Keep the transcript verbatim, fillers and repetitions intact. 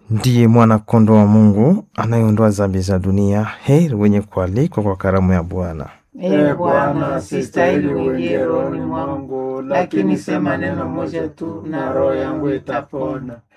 ndiye mwana kondoo wa Mungu anayeondoa dhambi za dunia. Heri wenye kualikwa kwa karamu ya Bwana. Ee Bwana, sistahili uingie rohoni mwangu, lakini sema neno moja tu na roho yangu itapona.